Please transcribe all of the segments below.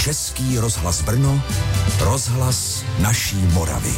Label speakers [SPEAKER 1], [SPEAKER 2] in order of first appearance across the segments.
[SPEAKER 1] Český rozhlas Brno, rozhlas naší Moravy.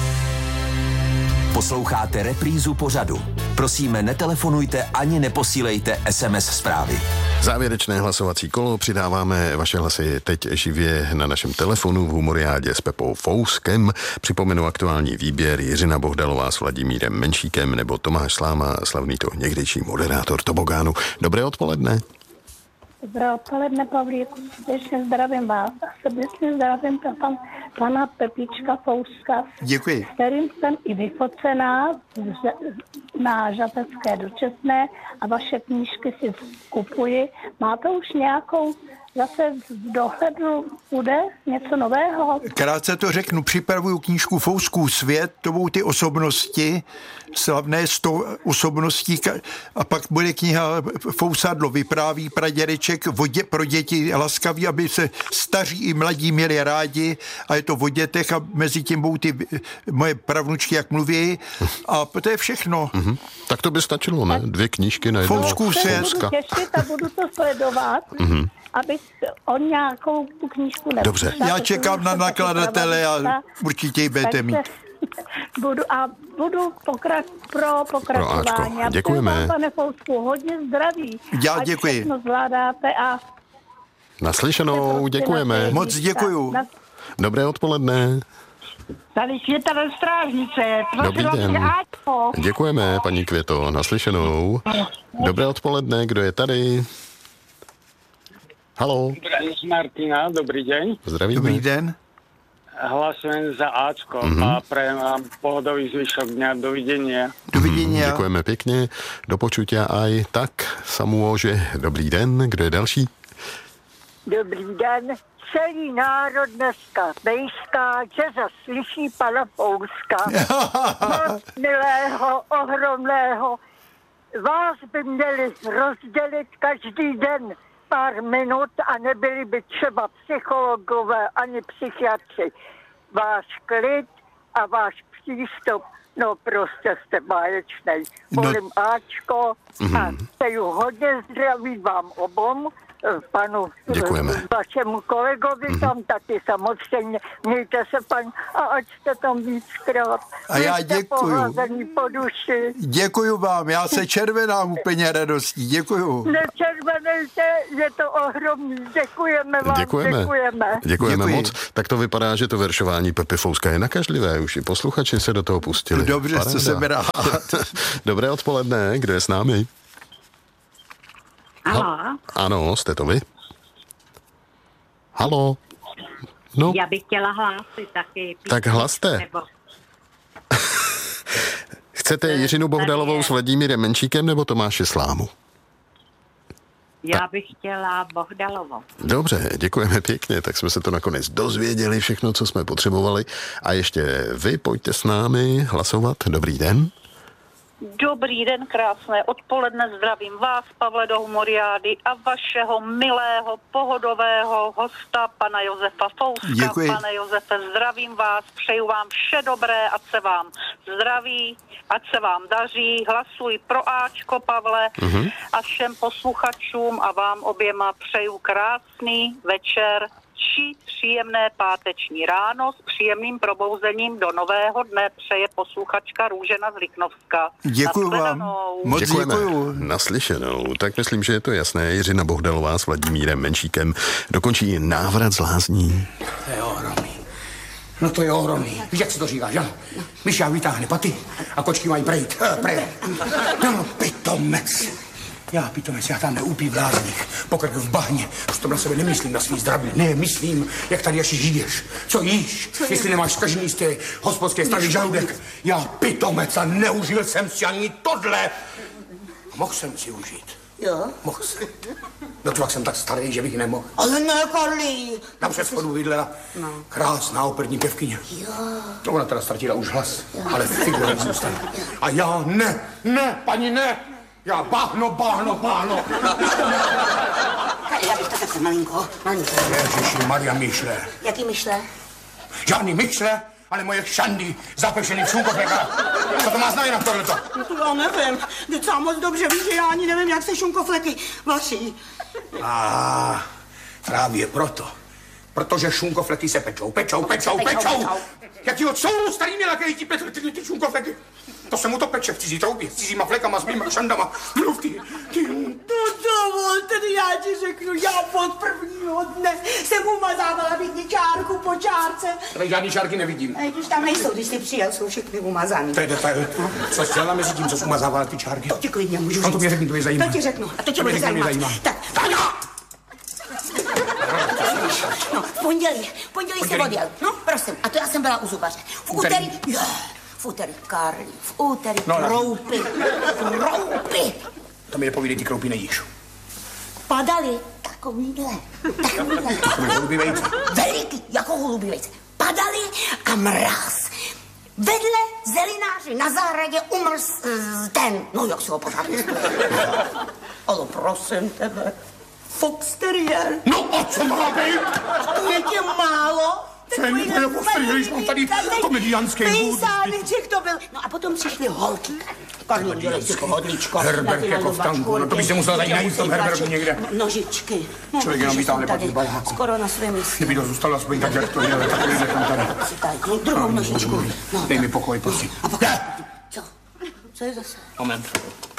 [SPEAKER 1] Posloucháte reprízu pořadu. Prosíme, netelefonujte ani neposílejte SMS zprávy.
[SPEAKER 2] Závěrečné hlasovací kolo, přidáváme vaše hlasy teď živě na našem telefonu v Humoriádě s Pepou Fouskem. Připomenu aktuální výběr: Jiřina Bohdalová s Vladimírem Menšíkem nebo Tomáš Sláma, slavný to někdejší moderátor Tobogánu. Dobré odpoledne.
[SPEAKER 3] Dobré odpoledne, Pavlíku, srdečně zdravím vás a srdečně zdravím pana Pepička Fouska,
[SPEAKER 4] děkuji,
[SPEAKER 3] kterým jsem i vyfocená na Žatecké dočasné a vaše knížky si kupuji. Máte už nějakou, zase v dohledu bude něco nového?
[SPEAKER 4] Krátce to řeknu, připravuju knížku Fouskův svět, to budou ty osobnosti, slavné 100 osobností, a pak bude kniha Fousadlo vypráví, pradědeček pro děti laskavý, aby se staří i mladí měli rádi, a je to o dětech a mezi tím budou ty moje pravnučky, jak mluví, a to je všechno.
[SPEAKER 2] Mm-hmm. Tak to by stačilo, ne? 2 knížky na jedno.
[SPEAKER 4] Fouskův svět.
[SPEAKER 3] Budu těšit a budu to sledovat.
[SPEAKER 2] Mm-hmm.
[SPEAKER 3] Abych o nějakou tu knížku nepřišla.
[SPEAKER 2] Dobře.
[SPEAKER 4] Já čekám na nakladatele a určitě ji budete mít.
[SPEAKER 3] Budu pokračování.
[SPEAKER 2] Děkujeme.
[SPEAKER 3] Vám, pane Fousku, hodně zdraví.
[SPEAKER 4] Já děkuji.
[SPEAKER 3] Všechno zvládáte a...
[SPEAKER 2] Naslyšenou, děkujeme.
[SPEAKER 4] Moc děkuju.
[SPEAKER 2] Dobré odpoledne.
[SPEAKER 3] Tady Květa ve Strážnice.
[SPEAKER 2] Dobrý den. Děkujeme, paní Květo, naslyšenou. Dobré odpoledne, kdo je tady? Haló.
[SPEAKER 5] Z Martina, dobrý deň.
[SPEAKER 2] Zdravíme.
[SPEAKER 4] Dobrý den.
[SPEAKER 5] Hlasujem za Ačko a prajem vám pohodový zvyšok dňa. Dovidenia.
[SPEAKER 4] Dovidenia.
[SPEAKER 2] Děkujeme pěkně. Do počutia aj tak. Samůže. Dobrý den. Kdo je další?
[SPEAKER 6] Dobrý den. Celý národ dneska bejská, že zaslyší pana Fouska. Moc milého, ohromného. Vás by měli rozdělit každý den pár minut a nebyli by třeba psychologové ani psychiatři. Váš klid a váš přístup, no prostě jste báječnej. Volím Ačko a přeju hodně zdraví vám obom, panu vašemu kolegovi tam taky samozřejmě. Mějte se, paní, a ať jste tam víckrát.
[SPEAKER 4] A já děkuju.
[SPEAKER 6] Po duši.
[SPEAKER 4] Děkuju vám, já se červenám úplně radostí. Děkuju.
[SPEAKER 6] Nečervenejte, je to ohromný. Děkujeme vám.
[SPEAKER 2] Děkujeme moc. Tak to vypadá, že to veršování Pepy Fouska je nakažlivé. Už i posluchači se do toho pustili.
[SPEAKER 4] Dobře, co jsem rád.
[SPEAKER 2] Dobré odpoledne, kdo je s námi?
[SPEAKER 7] Haló?
[SPEAKER 2] Ano, jste to vy? Haló? No.
[SPEAKER 7] Já bych chtěla hlásit taky.
[SPEAKER 2] Tak hlaste.
[SPEAKER 7] Nebo...
[SPEAKER 2] Chcete Jiřinu Bohdalovou s Vladimírem Menšíkem nebo Tomáše Slámu?
[SPEAKER 7] Já bych chtěla Bohdalovou.
[SPEAKER 2] Dobře, děkujeme pěkně, tak jsme se to nakonec dozvěděli, všechno, co jsme potřebovali. A ještě vy pojďte s námi hlasovat. Dobrý den.
[SPEAKER 8] Dobrý den, krásné odpoledne, zdravím vás, Pavle, do Humoriády a vašeho milého, pohodového hosta, pana Josefa Fouska.
[SPEAKER 4] Děkuji.
[SPEAKER 8] Pane Josefe, zdravím vás, přeju vám vše dobré, ať se vám zdraví, ať se vám daří, hlasuj pro Ačko, Pavle, a všem posluchačům a vám oběma přeju krásný večer či příjemné páteční ráno s příjemným probouzením do nového dne přeje posluchačka Růžena z Liknovska.
[SPEAKER 4] Děkuju vám. Moc děkuju.
[SPEAKER 2] Naslyšenou. Tak myslím, že je to jasné. Jiřina Bohdalová s Vladimírem Menšíkem dokončí návrat z lázní.
[SPEAKER 9] To je ohromný. No to je ohromný. Víš, jak se to říká, že? Myšák vytáhne paty a kočky mají prejít. No, pitomec. Já tam neupí v lázních, pokrk v bahně. Už to na sebe nemyslím, na svý zdraví. Ne, myslím, jak tady ještě žiješ. Co jíš? Jestli nemáš zkažený z té hospodské stravy žaludek. Já pitomec a neužil jsem si ani tohle. Mohl jsem si užít.
[SPEAKER 10] Jo?
[SPEAKER 9] Mohl jsem. No to jsem tak starý, že bych nemohl.
[SPEAKER 10] Ale ne, Karlí.
[SPEAKER 9] Tam před schodu bydlela krásná operní pěvkyně.
[SPEAKER 10] Jo.
[SPEAKER 9] No, ona teda ztratila už hlas, ale figura zůstane. A já ne, paní ne. Já báhno.
[SPEAKER 10] Já bych to tak malinko.
[SPEAKER 9] Ježiši Maria myšle.
[SPEAKER 10] Jaký myšle?
[SPEAKER 9] Žádný myšle, ale moje šandy zapešený v šunkofleka. Co to má znamenat tohleto?
[SPEAKER 10] No to já nevím. Teď sám moc dobře víš, že já ani nevím, jak se šunkofleky vaří.
[SPEAKER 9] Právě proto Protože šunkofleky se pečou. Jakýho couru starý měl, jaký ti pečou ty šunkofleky? To se mu to peče v cizí troubě, s cizíma flekama, s mýma šandama. Mluv ty.
[SPEAKER 10] No dovolte, já ti řeknu, já od prvního dne jsem umazávala vidničárku po čárce.
[SPEAKER 9] Tady žádný čárky nevidím.
[SPEAKER 10] A když tam nejsou, když jsi přijel, jsou všechny umazaný.
[SPEAKER 9] To je detail. Co jsi dělala mezi tím, co jsi umazávala ty čárky?
[SPEAKER 10] To ti klidně můžu říct.
[SPEAKER 9] No to mě řekni, to mě zajímá.
[SPEAKER 10] To ti řeknu, a to tě bude zajímat. Tak, no, v pondělí jsem odjel. No, prosím, a to já jsem byla u zubaře. V úterý Karlí, v úterý kroupy.
[SPEAKER 9] To mi nepovídej, ty kroupy nejíš.
[SPEAKER 10] Padaly takovýhle.
[SPEAKER 9] Holubí vejce.
[SPEAKER 10] Veliký, jako holubí vejce. Padaly a mráz. Vedle zelináři na zahradě umr ten, no jak si ho pořád ale prosím tebe, fox terrier.
[SPEAKER 9] No a co má být?
[SPEAKER 10] To je tě málo?
[SPEAKER 9] Jsem úplně postrýhl, když mám tady komediánský hůd.
[SPEAKER 10] Pejsáneček to byl. No a potom přišly holky. Karlín, dělej si pohodlíčko.
[SPEAKER 9] Herberg jako v tanku, no to by se musel tady najít v tom Herbergu někde.
[SPEAKER 10] Nožičky.
[SPEAKER 9] Člověk jenom vytáhne pak z baráku.
[SPEAKER 10] Skoro na svém místě.
[SPEAKER 9] Kdyby to zůstalo aspoň tak, jak to je, ale takový tam tady.
[SPEAKER 10] Si tady, druhou nožičku.
[SPEAKER 9] Dej mi pokoj, prosím.
[SPEAKER 10] A pokoj. Co? Co je zase?
[SPEAKER 9] Moment.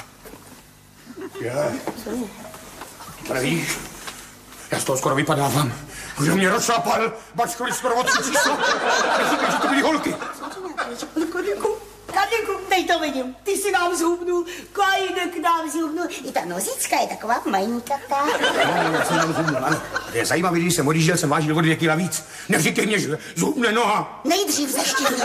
[SPEAKER 9] Je. To nevíš? Já z toho skoro vypadávám. Už mě rozšlápal, bačkovi skoro od číslo. Neříkej, že to byly holky.
[SPEAKER 10] Kadlíku, dej to vidím. Ty si nám zhubnul, Kajínek nám zhubnul. I ta nozička je taková majinkatá.
[SPEAKER 9] No, já jsem nám zhubnul, ano. Je zajímavý, když jsem odjížděl, jsem vážil o 2 kila víc. Neříkej mě, že zhubne noha.
[SPEAKER 10] Nejdřív zeštíhlí.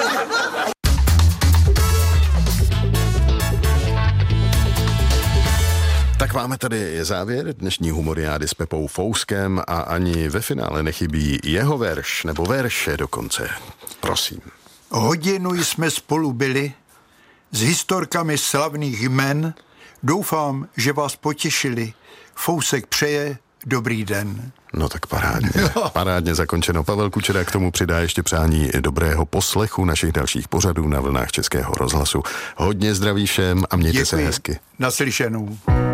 [SPEAKER 2] Tak máme tady závěr dnešní humoriády s Pepou Fouskem a ani ve finále nechybí jeho verš nebo verše dokonce. Prosím.
[SPEAKER 4] Hodinu jsme spolu byli s historkami slavných jmen. Doufám, že vás potěšili. Fousek přeje dobrý den.
[SPEAKER 2] No tak parádně. Parádně zakončeno. Pavel Kučera k tomu přidá ještě přání dobrého poslechu našich dalších pořadů na vlnách Českého rozhlasu. Hodně zdraví všem a mějte se hezky.
[SPEAKER 4] Naslyšenou.